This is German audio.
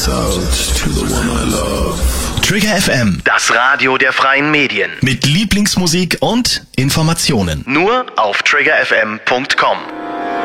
this out to the one I love. Trigger FM, Das Radio der freien Medien. mit Lieblingsmusik und Informationen. Nur auf triggerfm.com.